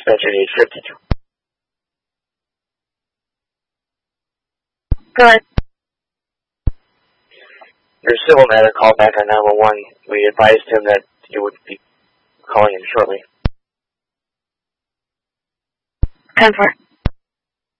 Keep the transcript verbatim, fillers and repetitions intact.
Dispatcher eight fifty-two. Go ahead. Your civil matter called back on nine one one. We advised him that you would be calling him shortly. ten four.